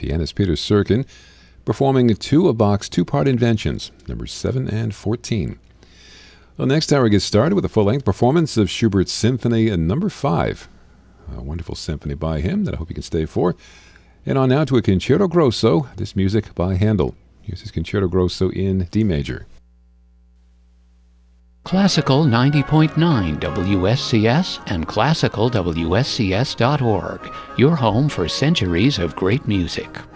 pianist Peter Serkin, performing two of Bach's two-part inventions, numbers 7 and 14. Well, next hour gets started with a full-length performance of Schubert's Symphony No. 5. A wonderful symphony by him that I hope you can stay for. And on now to a Concerto Grosso, this music by Handel. Here's his Concerto Grosso in D major. Classical 90.9 WSCS and classicalwscs.org, your home for centuries of great music.